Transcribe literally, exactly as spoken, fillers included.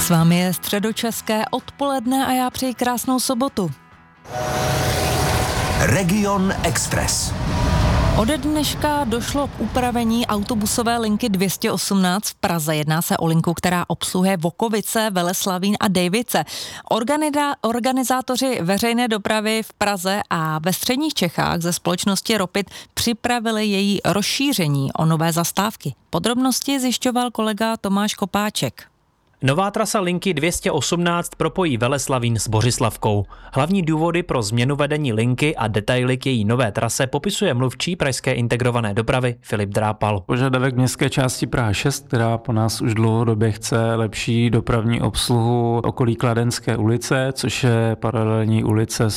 S vámi je středočeské odpoledne a já přeji krásnou sobotu. Region Express. Ode dneška došlo k upravení autobusové linky dvě stě osmnáct v Praze. Jedná se o linku, která obsluhuje Vokovice, Veleslavín a Dejvice. Organida, organizátoři veřejné dopravy v Praze a ve středních Čechách ze společnosti Ropit připravili její rozšíření o nové zastávky. Podrobnosti zjišťoval kolega Tomáš Kopáček. Nová trasa linky dvě stě osmnáct propojí Veleslavín s Bořislavkou. Hlavní důvody pro změnu vedení linky a detaily k její nové trase popisuje mluvčí pražské integrované dopravy Filip Drápal. Požadavek městské části Praha šest, která po nás už dlouhodobě chce lepší dopravní obsluhu okolí Kladenské ulice, což je paralelní ulice